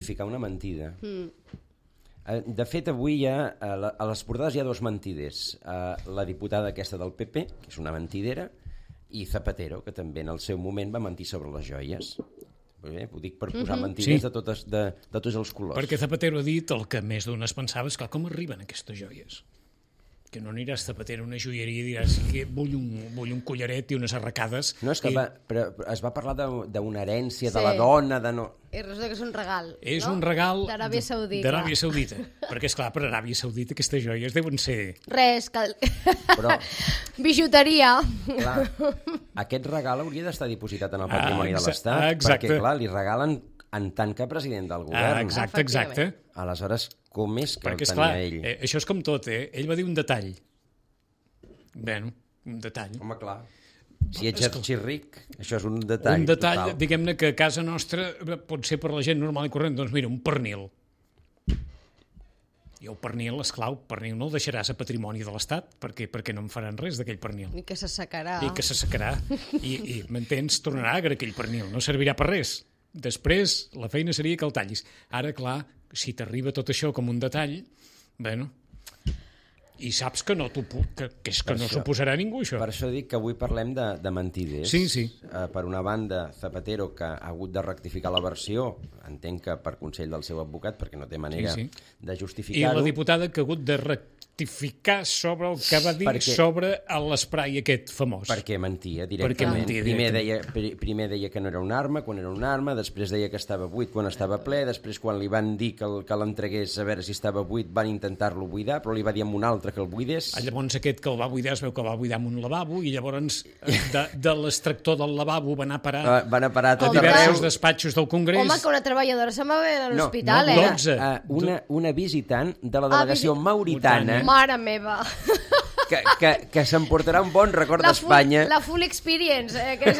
rectificar una mentida. De fet, avui a les portades hi ha dos mentides. La diputada aquesta del PP, que és una mentidera, i Zapatero, que també en el seu moment va mentir sobre les joies. Ho dic per posar mentides de tots els colors. Perquè Zapatero ha dit el que més d'un es pensava, és clar, com arriben aquestes joies? Que no aniràs Zapatero a una joieria i diràs que vull un collaret i unes arracades. No, és que però es va parlar d'una herència de la dona, de no... I resulta que és un regal, és un regal d'Aràbia Saudita. D'Aràbia Saudita. Perquè, esclar, per Aràbia Saudita aquestes joies deuen ser... Res, Però, bijuteria. clar, aquest regal hauria d'estar dipositat en el patrimoni de l'Estat, exacte. perquè, clar, li regalen en tant que president del govern. Exacte. Aleshores, com és que perquè, el esclar, tenia ell? això és com tot, Ell va dir un detall. Bueno, un detall. Home, clar. Si ets xirric, això és un detall. Un detall, total. diguem-ne, que a casa nostra pot ser per la gent normal i corrent. Doncs mira, un pernil. I el pernil, esclar, el pernil no el deixaràs a patrimoni de l'Estat, perquè no en faran res d'aquell pernil. I que s'assecarà. I m'entens, tornarà agre aquell pernil, no servirà per res. Després, la feina seria que el tallis. Ara, clar, si t'arriba tot això com un detall, bueno, i saps que no s'ho posarà ningú, això. Per això dic que avui parlem de mentides. Sí. Per una banda, Zapatero, que ha hagut de rectificar la versió, entenc que per consell del seu advocat, perquè no té manera de justificar-ho. I la diputada que ha hagut de rectificar sobre el que va dir sobre l'esprai aquest famós. Perquè mentia directament. Primer deia que no era una arma, quan era una arma, després deia que estava buit quan estava ple, després quan li van dir que l'entregués a veure si estava buit van intentar-lo buidar, però li va dir amb un altre que el buidés. Llavors aquest que el va buidar es veu que el va buidar amb un lavabo i llavors de l'extractor del lavabo van a parar a tot diversos despatxos del Congrés. Home, que una treballadora se'n va veure a l'hospital, 12. Una visitant de la delegació mauritana. Mare meva. Que s'emportarà un bon record d'Espanya. La full experience.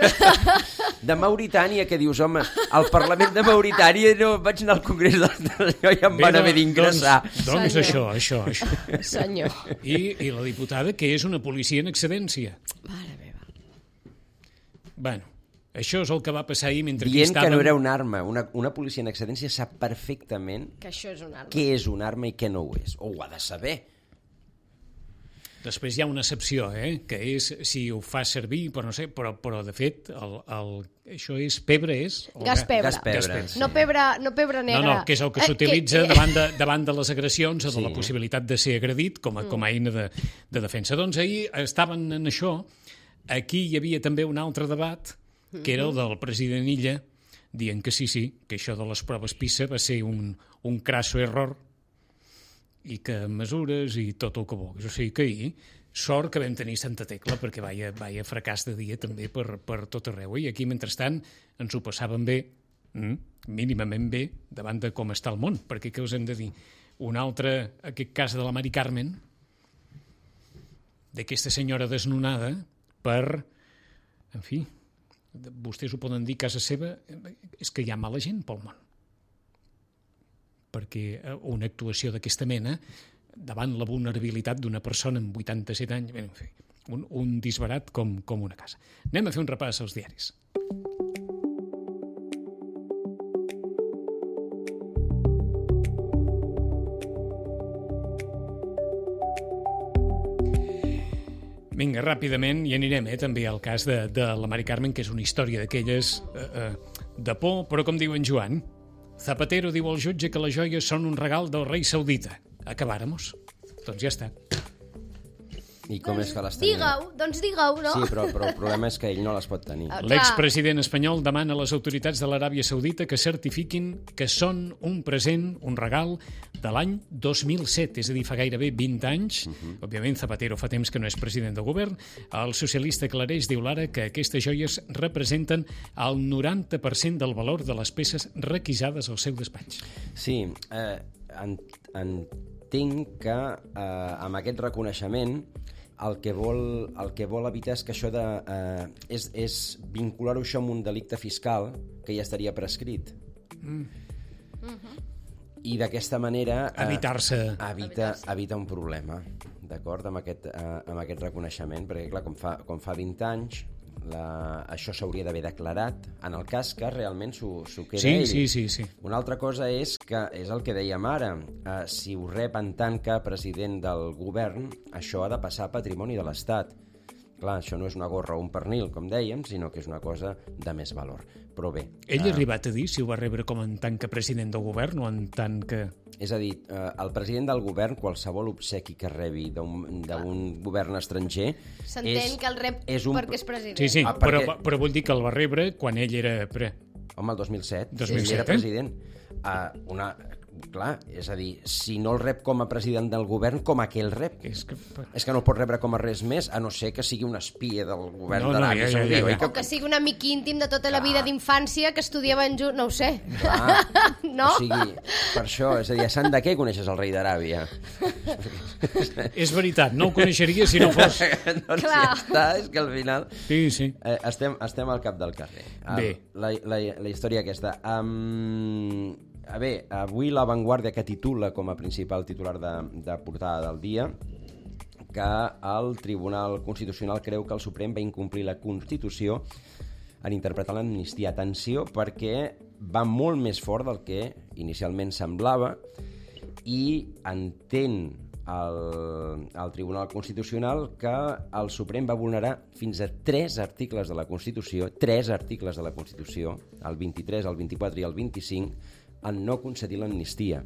De Mauritània, que dius, home, al Parlament de Mauritània no vaig anar al Congrés d'allò i em van haver d'ingressar. Doncs això. Senyor. I la diputada, que és una policia en excedència. Mare meva. Bueno, això és el que va passar ahir mentre dient que no era una arma. Una policia en excedència sap perfectament que això és una arma. Què és una arma i què no ho és. O ho ha de saber. Després hi ha una excepció, que és si ho fa servir, però no sé, però de fet, això és pebre, és? Gas pebre. Sí. No pebre negra. No, que és el que s'utilitza davant de les agressions o de la possibilitat de ser agredit com a eina de defensa. Doncs ahir estaven en això. Aquí hi havia també un altre debat, que era el del president Illa, dient que sí, que això de les proves PISA va ser un crasso error, i que mesures i tot el que vulguis. O sigui que ahir, sort que vam tenir Santa Tecla, perquè vaya fracàs de dia també per tot arreu. I aquí, mentrestant, ens ho passàvem bé, mínimament bé, davant de com està el món. Perquè què us hem de dir? Un altre, aquest cas de la Mari Carmen, d'aquesta senyora desnonada, en fi, vostès ho poden dir a casa seva, és que hi ha mala gent pel món. Perquè una actuació d'aquesta mena, davant la vulnerabilitat d'una persona amb 87 anys, en fi, un disbarat com una casa. Anem a fer un repàs als diaris. Vinga, ràpidament, i anirem també al cas de la Mari Carmen, que és una història d'aquelles de por, però com diu en Joan, Zapatero diu al jutge que les joies són un regal del rei saudita. Acabáramos. Doncs ja està. I com és que les tenia? Digueu, no? Sí, però el problema és que ell no les pot tenir. L'expresident espanyol demana a les autoritats de l'Aràbia Saudita que certifiquin que són un present, un regal, de l'any 2007, és a dir, fa gairebé 20 anys. Òbviament, Zapatero fa temps que no és president del govern. El socialista aclareix, diu l'Ara, que aquestes joies representen el 90% del valor de les peces requisades al seu despatx. Sí, entenc que amb aquest reconeixement el que vol evitar és que això és vincular-ho això amb un delicte fiscal que ja estaria prescrit. I d'aquesta manera evita un problema, d'acord, amb aquest reconeixement, perquè clar, com fa 20 anys això s'hauria d'haver declarat en el cas que realment s'ho queda Sí, ell. sí. Una altra cosa és que és el que dèiem ara, si ho rep en tant que president del govern, això ha de passar a patrimoni de l'Estat. Clar, això no és una gorra o un pernil, com dèiem, sinó que és una cosa de més valor. Però bé... Ell ha arribat a dir si ho va rebre com en tant que president del govern o en tant que... És a dir, el president del govern, qualsevol obsequi que rebi d'un govern estranger... S'entén que el rep perquè és president. Sí, perquè... però vull dir que el va rebre quan ell era... Home, el 2007. 2007, ell era president. Clar, és a dir, si no el rep com a president del govern, com a què el rep? És que no el pot rebre com a res més, a no ser que sigui un espia del govern d'Aràbia Saudita. O que sigui un amic íntim de tota la vida d'infància que estudiaven junts, no ho sé. No? O sigui, per això, és a dir, a sant de què coneixes el rei d'Aràbia? És veritat, no ho coneixeria si no fos... Doncs ja està, és que al final... Sí. Estem al cap del carrer. Bé. La història aquesta... avui La Vanguardia, que titula com a principal titular de portada del dia que el Tribunal Constitucional creu que el Suprem va incomplir la Constitució en interpretar l'amnistia. Atenció, perquè va molt més fort del que inicialment semblava i entén el Tribunal Constitucional que el Suprem va vulnerar fins a 3 articles de la Constitució, el 23, el 24 i el 25, en no concedir l'amnistia.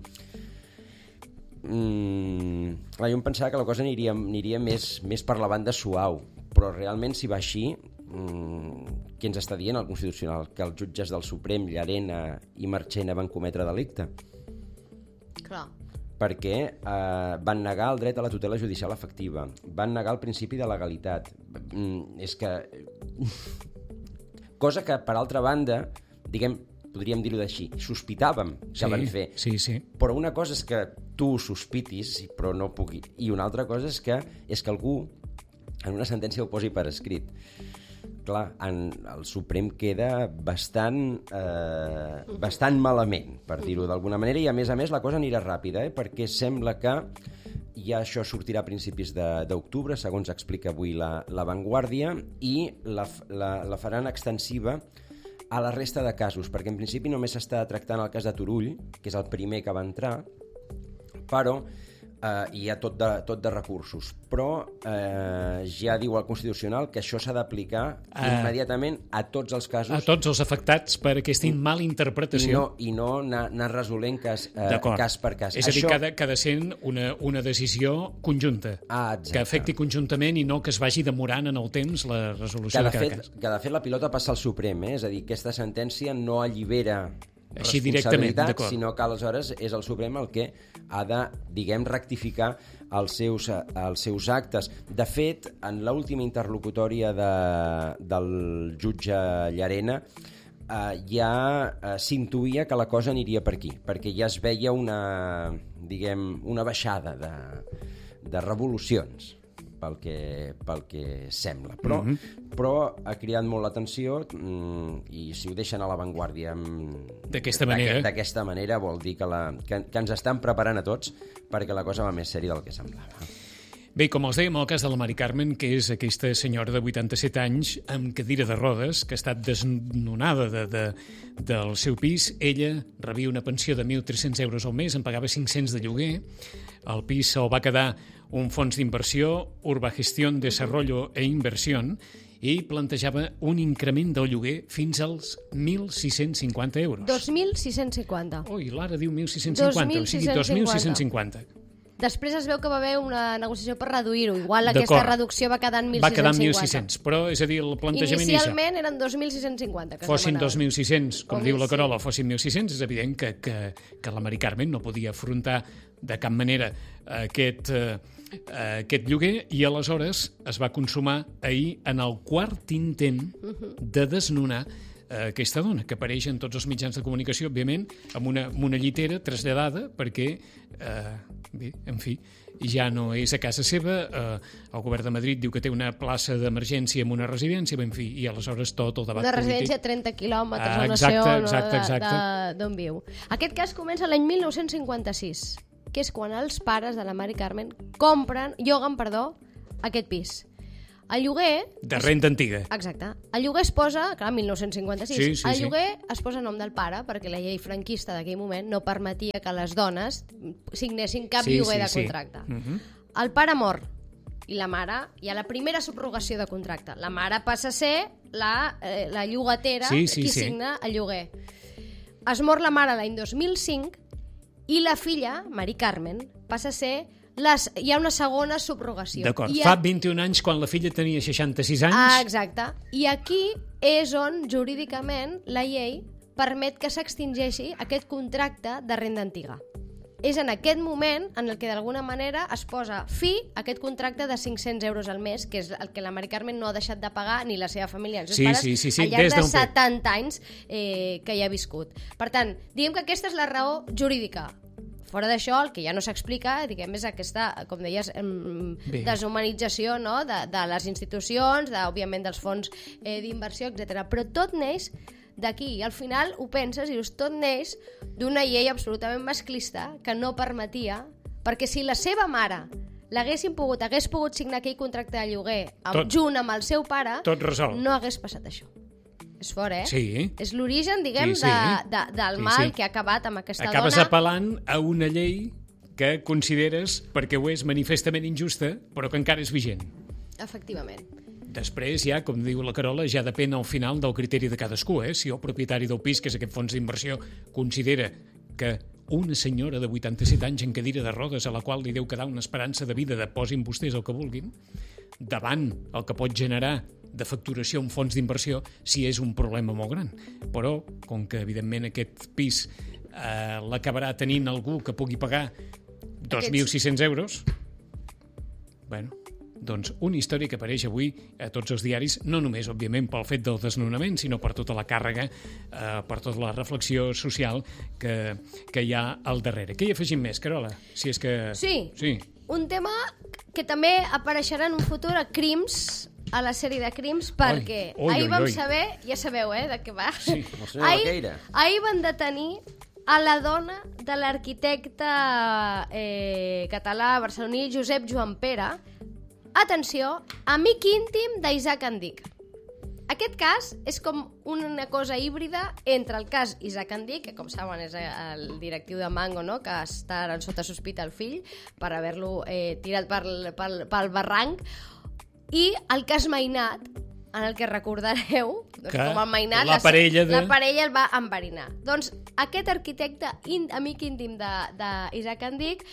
Jo em pensava que la cosa aniria més per la banda suau, però realment si va així, què ens està dient el Constitucional? Que els jutges del Suprem, Llarena i Marchena, van cometre delicte? Clar. Perquè van negar el dret a la tutela judicial efectiva, van negar el principi de legalitat. És que... Cosa que, per altra banda, podríem dir-ho així, sospitàvem que van fer. Sí. Però una cosa és que tu sospitis, però no pugui. I una altra cosa és que algú en una sentència ho posi per escrit. Clar, el Suprem queda bastant malament, per dir-ho d'alguna manera, i a més la cosa anirà ràpida, perquè sembla que ja això sortirà a principis d'octubre, segons explica avui la Vanguardia, i la faran extensiva a la resta de casos, perquè en principi només s'està tractant el cas de Turull, que és el primer que va entrar, però hi ha tot de recursos. Però ja diu el Constitucional que això s'ha d'aplicar immediatament a tots els casos. A tots els afectats per aquesta mala interpretació. I no anar resolent cas per cas. És a dir, que ha de ser una decisió conjunta, que afecti conjuntament i no que es vagi demorant en el temps la resolució de cada cas. Que de fet la pilota passa al Suprem, és a dir, aquesta sentència no allibera així directament, sinó que aleshores és el Suprem el que ha de, rectificar els seus actes. De fet, en l'última interlocutòria del jutge Llarena ja s'intuïa que la cosa aniria per aquí, perquè ja es veia una baixada de revolucions, pel que sembla. Però ha cridat molt l'atenció i si ho deixen a La Vanguardia d'aquesta manera vol dir que ens estan preparant a tots perquè la cosa va més sèria del que semblava. Bé, com els dèiem, el cas de la Mari Carmen, que és aquesta senyora de 87 anys amb cadira de rodes, que ha estat desnonada del seu pis. Ella rebia una pensió de 1.300 euros al mes, en pagava 500 de lloguer. El pis se'l va quedar un fons d'inversió, Urbagestión, Desarrollo e Inversión, i plantejava un increment del lloguer fins als 1.650 euros. 2.650. Ui, l'ara diu 1.650, o sigui 2.650. Després es veu que va haver una negociació per reduir-ho. Igual aquesta reducció va quedar en 1.650. Va quedar en 1.600, però és a dir, el plantejament inicialment eren 2.650. Fossin 2.600, com diu la Carola, fossin 1.600, és evident que la Mari Carmen no podia afrontar de cap manera aquest lloguer, i aleshores es va consumar ahir en el quart intent de desnonar aquesta dona, que apareix en tots els mitjans de comunicació, òbviament, amb una llitera traslladada, perquè, bé, en fi, ja no és a casa seva. El govern de Madrid diu que té una plaça d'emergència en una residència, en fi, i aleshores tot el debat polític... Una residència a 30 quilòmetres d'on viu. Aquest cas comença l'any 1956, que és quan els pares de la Mari Carmen lloguen aquest pis. El lloguer... De renda antiga. Exacte. El lloguer es posa, clar, 1956, el lloguer es posa a nom del pare, perquè la llei franquista d'aquell moment no permetia que les dones signessin cap lloguer de contracte. El pare mor, i la mare hi ha la primera subrogació de contracte. La mare passa a ser la llogatera qui signa el lloguer. Es mor la mare l'any 2005 i la filla, Mari Carmen, passa a ser... hi ha una segona subrogació. D'acord, fa 21 anys quan la filla tenia 66 anys. Exacte. I aquí és on, jurídicament, la llei permet que s'extingeixi aquest contracte de renda antiga. És en aquest moment en el que d'alguna manera es posa fi a aquest contracte de 500 euros al mes, que és el que la Mari Carmen no ha deixat de pagar ni la seva família, els seus pares, al llarg de 70 anys que hi ha viscut. Per tant, diguem que aquesta és la raó jurídica. Fora d'això, el que ja no s'explica, diguem, és aquesta, com deies, deshumanització, no?, de les institucions, òbviament dels fons d'inversió, etc. Però tot neix d'aquí, i al final ho penses i dius, tot neix d'una llei absolutament masclista que no permetia, perquè si la seva mare hagués pogut signar aquell contracte de lloguer junt amb el seu pare, no hagués passat això. És fort, eh? Sí. És l'origen, diguem, del mal que ha acabat amb aquesta dona. Acabes apel·lant a una llei que consideres, perquè ho és manifestament injusta, però que encara és vigent. Efectivament. Després, ja, com diu la Carola, ja depèn al final del criteri de cadascú, eh? Si el propietari del pis, que és aquest fons d'inversió, considera que una senyora de 87 anys en cadira de rodes a la qual li deu quedar una esperança de vida, posin vostès el que vulguin, davant el que pot generar de facturació un fons d'inversió, si és un problema molt gran. Però, com que evidentment aquest pis l'acabarà tenint algú que pugui pagar 2.600 euros, bueno, doncs una història que apareix avui a tots els diaris, no només, òbviament, pel fet del desnonament, sinó per tota la càrrega, per tota la reflexió social que hi ha al darrere. Què hi afegim més, Carola? Si és que... Sí. Un tema que també apareixerà en un futur a Crims, a la sèrie de Crims, perquè ahir vam saber, ja sabeu, de què va? Sí, ahir van detenir a la dona de l'arquitecte català barceloní Josep Joan Pere, atenció, amic íntim d'Isaac Andic. Aquest cas és com una cosa híbrida entre el cas Isaac Andic, que com saben és el directiu de Mango, no?, que està sota sospita el fill per haver-lo tirat pel barranc, i el cas Mainat, en el que recordareu que com el Mainat la parella el va enverinar. Doncs aquest arquitecte amic íntim d'Isaac Andic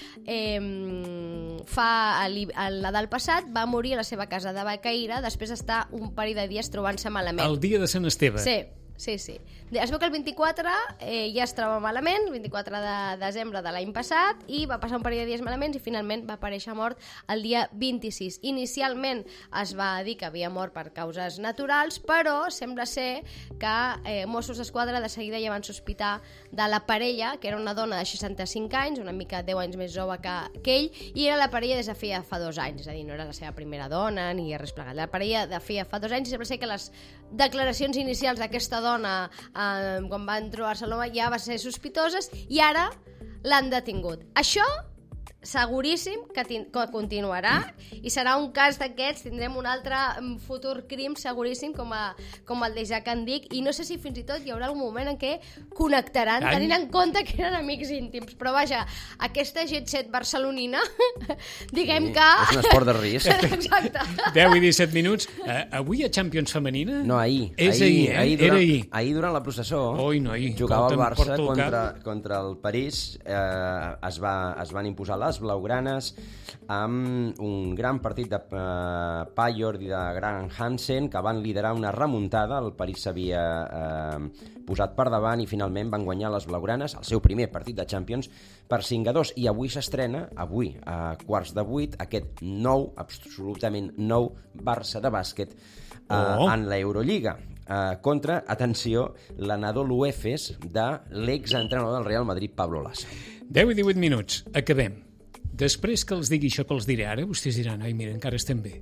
el Nadal passat va morir a la seva casa de Becaïra després d'estar un parell de dies trobant-se malament. El dia de Sant Esteve. Sí. Es veu que el 24 ja es troba malament, el 24 de desembre de l'any passat, i va passar un parell de dies malament i finalment va aparèixer mort el dia 26. Inicialment es va dir que havia mort per causes naturals, però sembla ser que Mossos d'Esquadra de seguida ja van sospitar de la parella, que era una dona de 65 anys, una mica 10 anys més jove que ell, i era la parella des de feia fa 2 anys, és a dir, no era la seva primera dona ni res plegat. La parella de feia fa 2 anys i sembla ser que les declaracions inicials d'aquesta dona quan van trobar-se l'home ja van ser sospitoses i ara l'han detingut. Això seguríssim que continuarà i serà un cas d'aquests, tindrem un altre futur crim seguríssim com el d'Isaac Andic, i no sé si fins i tot hi haurà algun moment en què connectaran, tenint en compte que eren amics íntims, però vaja, aquesta jet set barcelonina diguem que... És un esport de risc. Exacte. 10 i 17 minuts. Avui hi ha Champions femenina? No, ahir. És ahir, era ahir. Ahir durant la processó jugava el Barça contra el París, es van imposar les blaugranes amb un gran partit de Payord i de Graham Hansen, que van liderar una remuntada. El París s'havia posat per davant i finalment van guanyar les blaugranes el seu primer partit de Champions per 5-2, i avui s'estrena, avui a 7:15, aquest nou, absolutament nou Barça de bàsquet en l'Eurolliga contra, atenció, l'Anadolu Efes de l'exentrenador del Real Madrid, Pablo Lasso. 10 i 18 minuts, acabem. Després que els digui això que els diré ara, vostès diran, ai, mira, encara estem bé.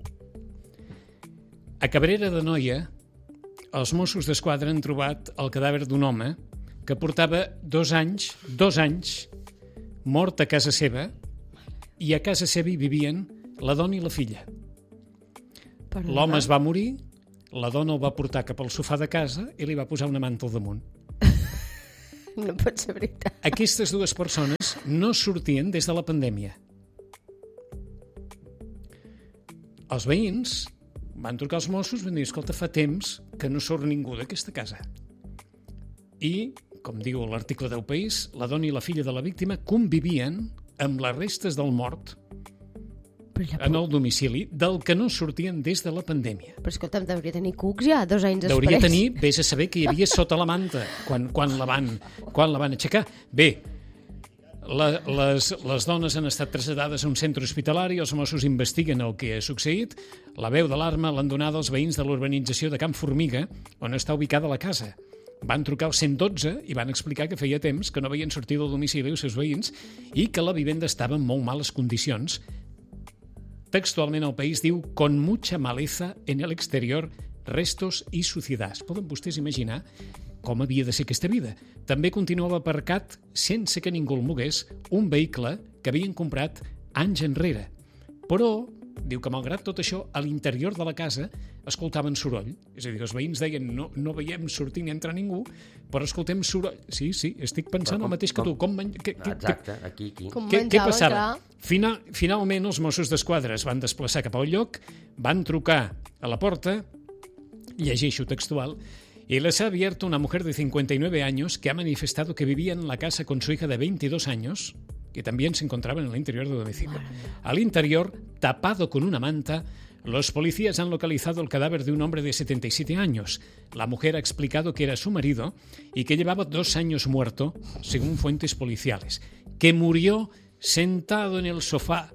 A Cabrera d'Anoia, els Mossos d'Esquadra han trobat el cadàver d'un home que portava 2 anys, mort a casa seva, i a casa seva hi vivien la dona i la filla. L'home es va morir, la dona el va portar cap al sofà de casa i li va posar una manta al damunt. No pot ser veritat. Aquestes dues persones no sortien des de la pandèmia. Els veïns van trucar als Mossos i van dir, escolta, fa temps que no surt ningú d'aquesta casa. I, com diu l'article del País, la dona i la filla de la víctima convivien amb les restes del mort en el domicili del que no sortien des de la pandèmia. Però escolta'm, devia tenir cucs ja 2 anys després. Devia tenir, vés a saber que hi havia sota la manta quan la van aixecar. Bé, les dones han estat traslladades a un centre hospitalari, els Mossos investiguen el que ha succeït, la veu d'alarma l'han donada als veïns de l'urbanització de Camp Formiga, on està ubicada la casa. Van trucar al 112 i van explicar que feia temps que no havien sortit del domicili els seus veïns i que la vivenda estava en molt males condicions. Textualment el País diu con mucha maleza en el exterior, restos y suciedad. Poden vostès imaginar com havia de ser aquesta vida. També continuava aparcat, sense que ningú el mogués, un vehicle que havien comprat anys enrere. Però, diu que malgrat tot això, a l'interior de la casa escoltaven soroll. És a dir, els veïns deien no veiem sortir ni entrar ningú, però escoltem soroll. Sí, estic pensant el mateix que tu. Exacte, aquí. Què passava? Finalment, els Mossos d'Esquadra es van desplaçar cap al lloc, van trucar a la porta, llegeixo textual, y les ha abierto una mujer de 59 años que ha manifestado que vivía en la casa con su hija de 22 años, que también se encontraba en el interior del domicilio. Al interior, tapado con una manta, los policías han localizado el cadáver de un hombre de 77 años. La mujer ha explicado que era su marido y que llevaba 2 años muerto, según fuentes policiales. Que murió sentado en el sofá.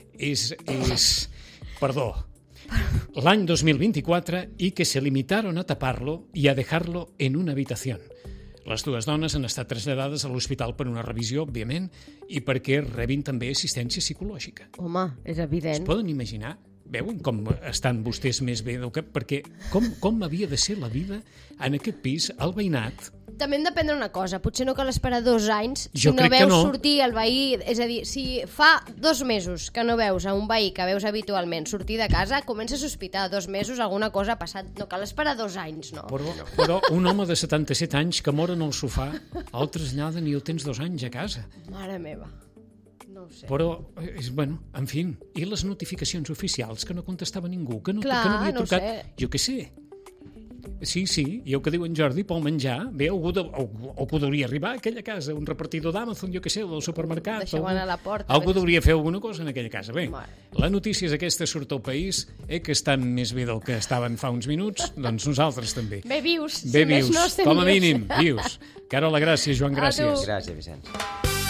L'any 2024 i que se limitaron a taparlo y a dejarlo en una habitación. Les dues dones han estat traslladades a l'hospital per una revisió, òbviament, i perquè rebin també assistència psicològica. Home, és evident. Es poden imaginar? Veuen com estan vostès més bé? Perquè com havia de ser la vida en aquest pis, al veïnat? També hem d'aprendre una cosa, potser no cal esperar 2 anys si Jo no crec que veus no. sortir el veí, és a dir, si fa 2 mesos que no veus a un veí que veus habitualment sortir de casa, comença a sospitar, 2 mesos alguna cosa ha passat, no cal esperar 2 anys, no. Però un home de 77 anys que mor en el sofà, el traslladen i el tens 2 anys a casa. Mare meva, no ho sé. Però, en fi, i les notificacions oficials que no contestava ningú, que no havia no trucat, sé. jo què sé. Sí, i el que diu en Jordi, pel menjar, bé, algú podria arribar a aquella casa, un repartidor d'Amazon, jo què sé, del supermercat. Deixeu anar a la porta. Algú podria fer alguna cosa en aquella casa. Bé, Mare. la notícia és aquesta, surt al País, que estan més bé del que estaven fa uns minuts, doncs nosaltres també. Bé vius, Bé si més vius, no estem com a vius. mínim, vius. Carola, gràcies, Joan, gràcies. Gràcies, Vicenç.